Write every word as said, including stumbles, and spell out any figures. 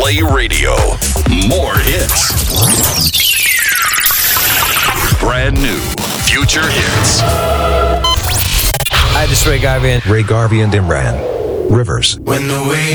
Play Radio. More hits. Brand new future hits. Hi, this is Ray Garvey. Ray Garvey and Imran. Rivers. When the way